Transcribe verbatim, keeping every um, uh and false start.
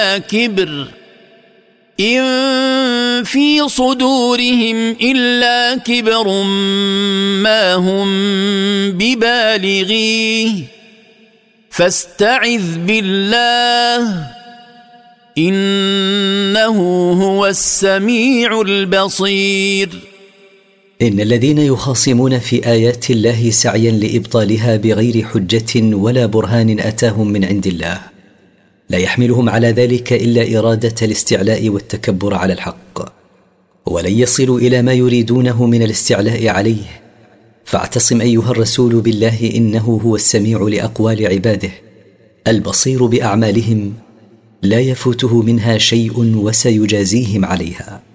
كبر إن في صدورهم إلا كبر ما هم ببالغيه فاستعذ بالله إنه هو السميع البصير. إن الذين يخاصمون في آيات الله سعيا لإبطالها بغير حجة ولا برهان أتاهم من عند الله لا يحملهم على ذلك إلا إرادة الاستعلاء والتكبر على الحق، ولن يصلوا إلى ما يريدونه من الاستعلاء عليه. فاعتصم أيها الرسول بالله إنه هو السميع لأقوال عباده البصير بأعمالهم لا يفوته منها شيء وسيجازيهم عليها.